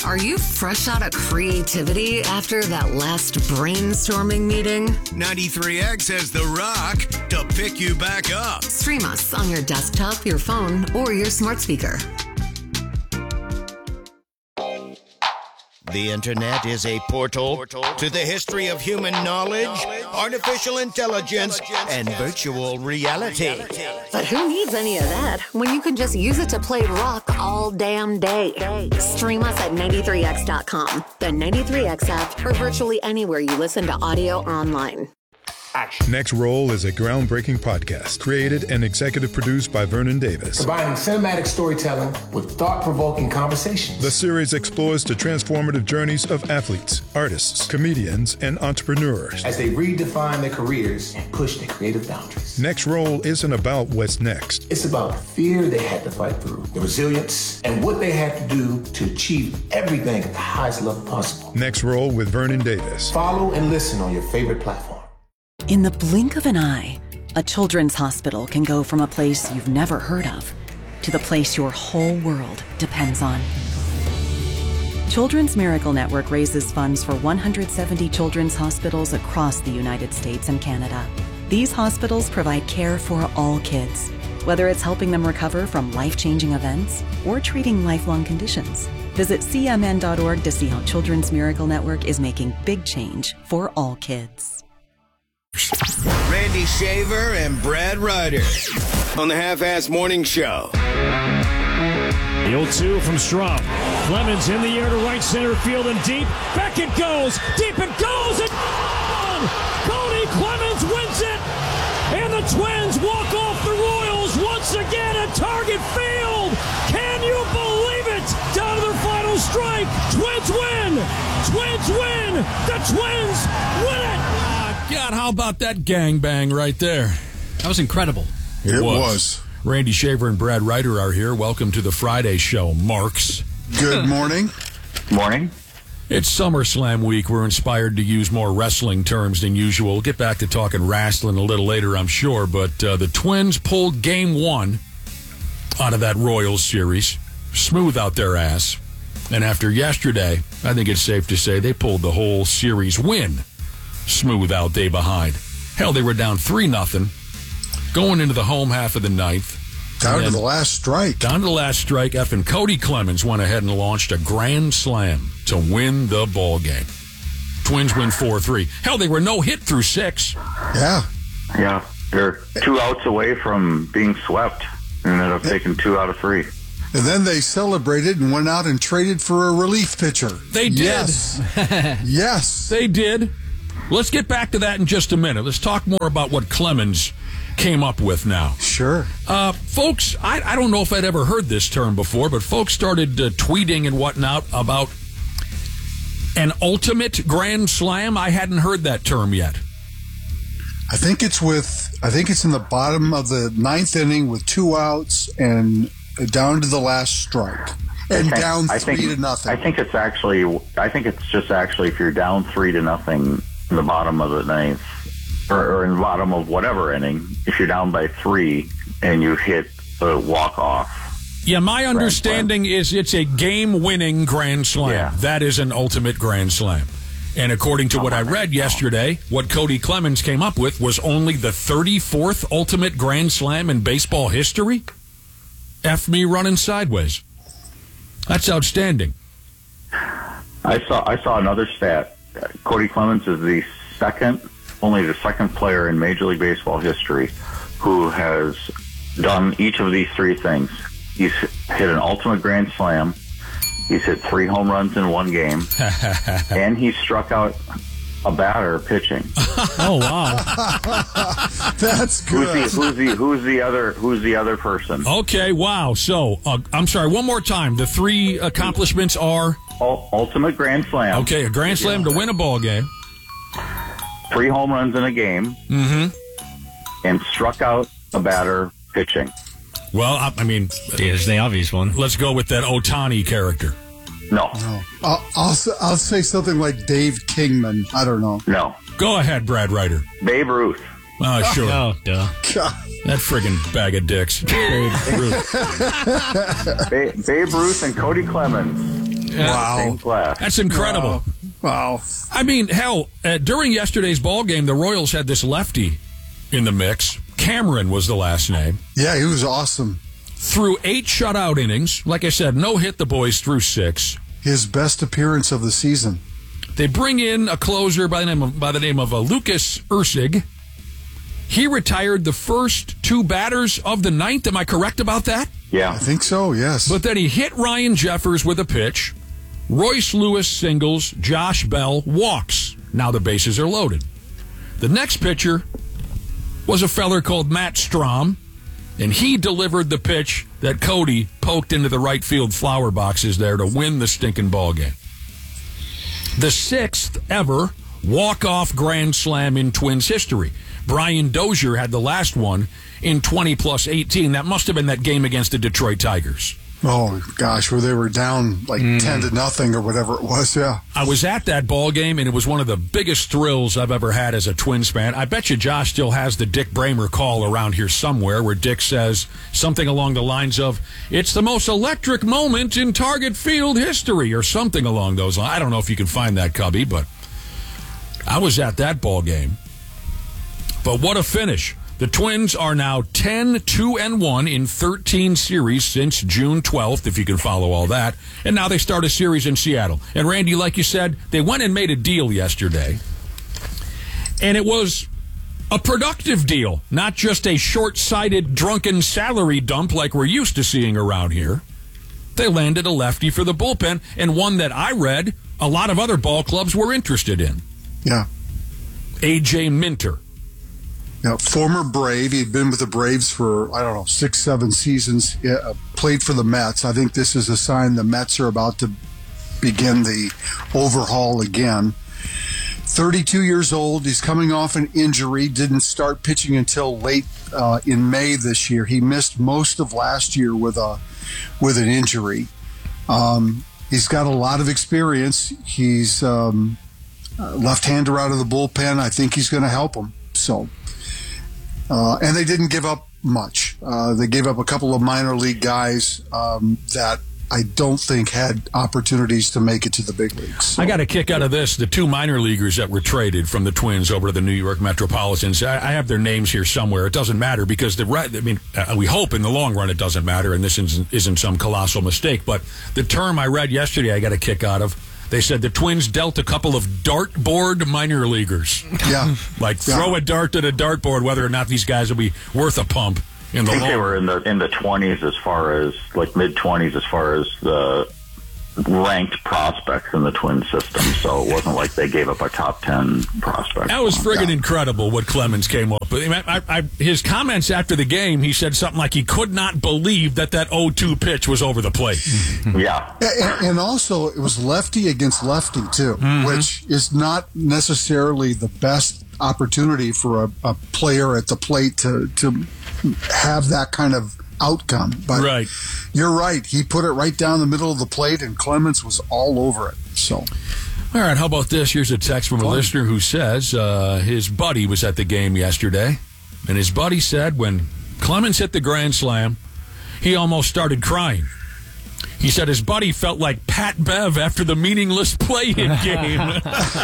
Are you fresh out of creativity after that last brainstorming meeting? 93X has The Rock to pick you back up. Stream us on your desktop, your phone, or your smart speaker. The internet is a portal to the history of human knowledge, artificial intelligence, and virtual reality. But who needs any of that when you can just use it to play rock all damn day? Stream us at 93x.com, the 93x app, or virtually anywhere you listen to audio or online. Next Roll is a groundbreaking podcast created and executive produced by Vernon Davis. Combining cinematic storytelling with thought-provoking conversations. The series explores the transformative journeys of athletes, artists, comedians, and entrepreneurs as they redefine their careers and push their creative boundaries. Next Roll isn't about what's next. It's about the fear they had to fight through, the resilience, and what they had to do to achieve everything at the highest level possible. Next Roll with Vernon Davis. Follow and listen on your favorite platform. In the blink of an eye, a children's hospital can go from a place you've never heard of to the place your whole world depends on. Children's Miracle Network raises funds for 170 children's hospitals across the United States and Canada. These hospitals provide care for all kids, whether it's helping them recover from life-changing events or treating lifelong conditions. Visit cmn.org to see how Children's Miracle Network is making big change for all kids. Randy Shaver and Brad Ryder on the Half-Ass Morning Show. The 0-2 from Straub. Clemens in the air to right center field and deep. Back it goes. Deep it goes. And Cody Clemens wins it. And the Twins walk off the Royals once again at Target Field. Can you believe it? Down to their final strike. Twins win. Twins win. The Twins win it. God, how about that gangbang right there? That was incredible. It was. Randy Shaver and Brad Ryder are here. Welcome to the Friday show, Marks. Good morning. Morning. It's SummerSlam week. We're inspired to use more wrestling terms than usual. We'll get back to talking wrestling a little later, I'm sure. But the Twins pulled Game 1 out of that Royals series. Smooth out their ass. And after yesterday, I think it's safe to say they pulled the whole series win smooth out day behind. Hell, they were down 3-0 going into the home half of the ninth. Down to the last strike. Down to the last strike. Effing Cody Clemens went ahead and launched a grand slam to win the ball game. Twins win 4-3. Hell, they were no hit through 6. Yeah. Yeah. They're 2 outs away from being swept and ended up taking 2 out of 3. And then they celebrated and went out and traded for a relief pitcher. They did. Yes. Yes. They did. Let's get back to that in just a minute. Let's talk more about what Clemens came up with now. Sure. Folks, I don't know if I'd ever heard this term before, but folks started tweeting and whatnot about an ultimate grand slam. I hadn't heard that term yet. I think it's in the bottom of the 9th inning with 2 outs and down to the last strike. And down 3-0. I think it's just actually if you're down 3-0 in the bottom of the 9th, or in the bottom of whatever inning, if you're down by 3 and you hit the walk-off. Yeah, my understanding is it's a game-winning grand slam. Yeah. That is an ultimate grand slam. And according to what I read yesterday, what Cody Clemens came up with was only the 34th ultimate grand slam in baseball history? F me running sideways. That's outstanding. I saw another stat. Cody Clemens is only the second player in Major League Baseball history who has done each of these 3 things. He's hit an ultimate grand slam. He's hit 3 home runs in 1 game, and he struck out a batter pitching. Oh wow, that's good. Who's the other person? Okay, wow. So I'm sorry. One more time. The 3 accomplishments are ultimate grand slam. Okay, a grand slam to win a ball game. 3 home runs in a game. Mm-hmm. And struck out a batter pitching. Well, I mean, it's the obvious one. Let's go with that Ohtani character. No. I'll say something like Dave Kingman. I don't know. No. Go ahead, Brad Ryder. Babe Ruth. Oh, sure. Oh, duh. God. That friggin' bag of dicks. Babe Ruth. Babe Ruth and Cody Clemens the same class. That's incredible. Wow. I mean, hell, during yesterday's ball game, the Royals had this lefty in the mix. Cameron was the last name. Yeah, he was awesome. Threw 8 shutout innings. Like I said, no hit the boys through 6. His best appearance of the season. They bring in a closer by the name of Lucas Ursig. He retired the first 2 batters of the 9th. Am I correct about that? Yeah. I think so, yes. But then he hit Ryan Jeffers with a pitch. Royce Lewis singles. Josh Bell walks. Now the bases are loaded. The next pitcher was a feller called Matt Strom, and he delivered the pitch that Cody poked into the right field flower boxes there to win the stinking ball game. The 6th ever walk-off grand slam in Twins history. Brian Dozier had the last one in 20+18. That must have been that game against the Detroit Tigers. Oh, gosh, where they were down like 10-0 or whatever it was, yeah. I was at that ball game, and it was one of the biggest thrills I've ever had as a Twins fan. I bet you Josh still has the Dick Bramer call around here somewhere where Dick says something along the lines of, "It's the most electric moment in Target Field history," or something along those lines. I don't know if you can find that, Cubby, but I was at that ball game. But what a finish. The Twins are now 10-2-1 in 13 series since June 12th, if you can follow all that. And now they start a series in Seattle. And, Randy, like you said, they went and made a deal yesterday. And it was a productive deal, not just a short-sighted, drunken salary dump like we're used to seeing around here. They landed a lefty for the bullpen, and one that I read a lot of other ball clubs were interested in. Yeah. A.J. Minter. Yeah, former Brave. He'd been with the Braves for, 6-7 seasons. Played for the Mets. I think this is a sign the Mets are about to begin the overhaul again. 32 years old. He's coming off an injury. Didn't start pitching until late in May this year. He missed most of last year with an injury. He's got a lot of experience. He's left-hander out of the bullpen. I think he's going to help him. So. And they didn't give up much. They gave up a couple of minor league guys that I don't think had opportunities to make it to the big leagues. So. I got a kick out of this. The 2 minor leaguers that were traded from the Twins over to the New York Metropolitans, I have their names here somewhere. It doesn't matter because we hope in the long run it doesn't matter, and this isn't some colossal mistake. But the term I read yesterday I got a kick out of. They said the Twins dealt a couple of dartboard minor leaguers. Yeah. Throw a dart at a dartboard, whether or not these guys will be worth a pump in the long run. I think they were in the 20s as far as, mid-20s as far as the ranked prospects in the Twin system. So it wasn't like they gave up a top 10 prospect. That was friggin' incredible what Clemens came up with. His comments after the game, he said something like he could not believe that 0-2 pitch was over the plate. Yeah. And also, it was lefty against lefty, too, which is not necessarily the best opportunity for a player at the plate to have that kind of outcome. But right. You're right. He put it right down the middle of the plate, and Clemens was all over it. So, all right, how about this? Here's a text from a listener who says his buddy was at the game yesterday, and his buddy said when Clemens hit the grand slam, he almost started crying. He said his buddy felt like Pat Bev after the meaningless play-in game.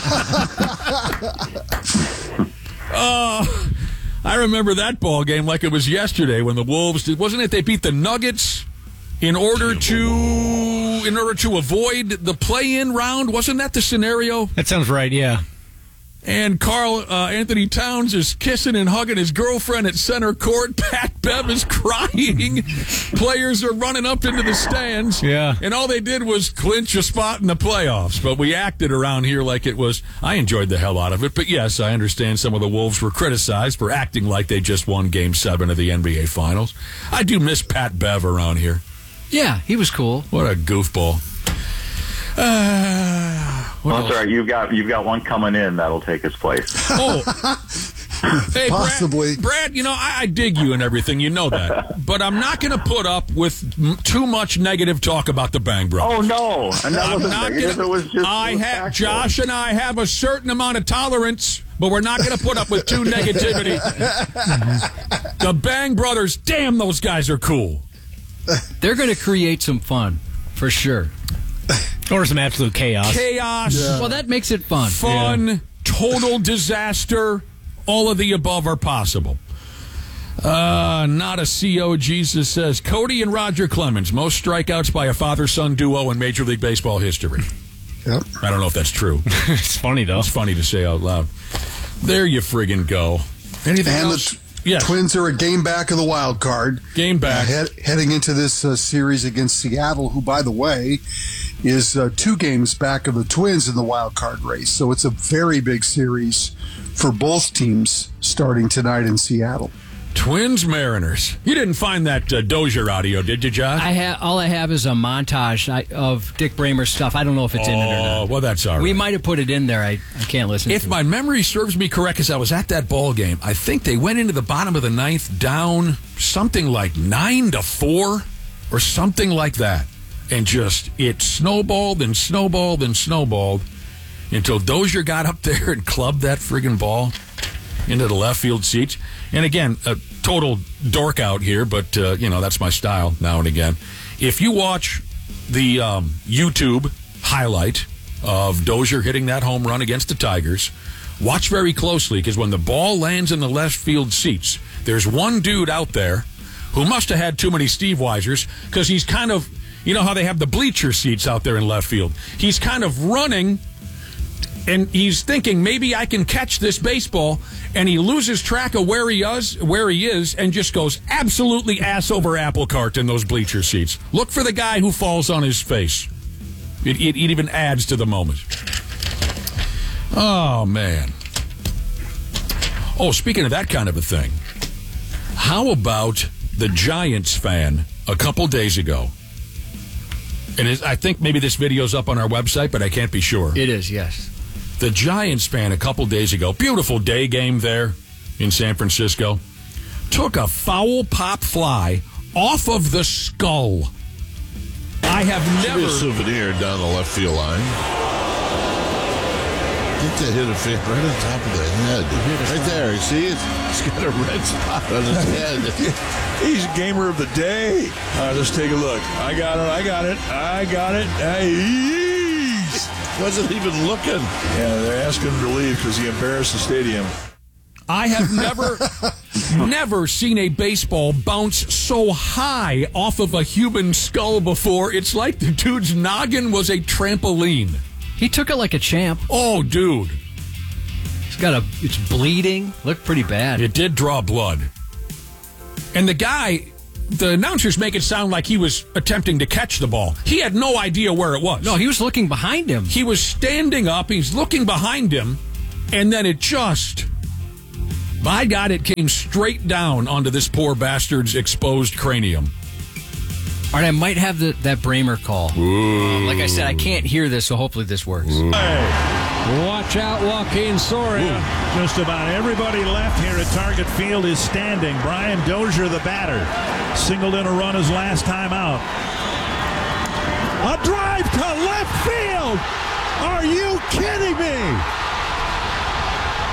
I remember that ball game like it was yesterday when the Wolves wasn't it they beat the Nuggets in order to avoid the play-in round? Wasn't that the scenario? That sounds right, yeah. And Carl Anthony Towns is kissing and hugging his girlfriend at center court. Pat Bev is crying. Players are running up into the stands. Yeah. And all they did was clinch a spot in the playoffs. But we acted around here like it was. I enjoyed the hell out of it. But yes, I understand some of the Wolves were criticized for acting like they just won Game 7 of the NBA Finals. I do miss Pat Bev around here. Yeah, he was cool. What a goofball. That's all right. You've got one coming in that'll take his place. Oh, hey, possibly, Brad. I dig you and everything. You know that, but I'm not going to put up with too much negative talk about the Bang Brothers. Oh no, and that wasn't negative. It was just. Josh and I have a certain amount of tolerance, but we're not going to put up with too negativity. The Bang Brothers, damn, those guys are cool. They're going to create some fun, for sure. Or some absolute chaos. Chaos. Yeah. Well, that makes it fun. Fun, total disaster. All of the above are possible. Not a CO. Jesus says, Cody and Roger Clemens, most strikeouts by a father-son duo in Major League Baseball history. Yep. I don't know if that's true. It's funny, though. It's funny to say out loud. There you friggin' go. Anything and else? The Twins are a game back of the wild card. Game back. Heading into this series against Seattle, who, by the way, is 2 games back of the Twins in the wild card race. So it's a very big series for both teams starting tonight in Seattle. Twins Mariners. You didn't find that Dozier audio, did you, Josh? All I have is a montage of Dick Bramer's stuff. I don't know if it's in it or not. Oh, well, that's all right. We might have put it in there. I can't listen to it. If my memory serves me correct, because I was at that ball game, I think they went into the bottom of the 9th down something like 9-4 or something like that. And just, it snowballed and snowballed and snowballed until Dozier got up there and clubbed that friggin' ball into the left field seats. And again, a total dork out here, but, that's my style now and again. If you watch the YouTube highlight of Dozier hitting that home run against the Tigers, watch very closely, because when the ball lands in the left field seats, there's one dude out there who must have had too many Steve Weisers, because he's kind of, you know how they have the bleacher seats out there in left field? He's kind of running, and he's thinking, maybe I can catch this baseball, and he loses track of where he is, and just goes absolutely ass over apple cart in those bleacher seats. Look for the guy who falls on his face. It even adds to the moment. Oh, man. Oh, speaking of that kind of a thing, how about the Giants fan a couple days ago? And I think maybe this video's up on our website, but I can't be sure. It is, yes. The Giants fan a couple days ago, beautiful day game there in San Francisco, took a foul pop fly off of the skull. I have never... Should be a souvenir down the left field line. Get that hit right on top of the head. Right there. You see? It's got a red spot on his head. He's a gamer of the day. Let's take a look. I got it. Wasn't even looking. Yeah, they're asking him to leave because he embarrassed the stadium. I have never seen a baseball bounce so high off of a human skull before. It's like the dude's noggin was a trampoline. He took it like a champ. Oh, dude. It's bleeding. Looked pretty bad. It did draw blood. And the announcers make it sound like he was attempting to catch the ball. He had no idea where it was. No, he was looking behind him. He was standing up. He's looking behind him. And then it just, by God, it came straight down onto this poor bastard's exposed cranium. All right, I might have that Bramer call. Like I said, I can't hear this, so hopefully this works. Watch out, Joaquin Soria. Just about everybody left here at Target Field is standing. Brian Dozier, the batter, singled in a run his last time out. A drive to left field. Are you kidding me?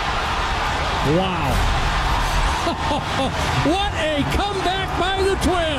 Wow. What a comeback by the Twins.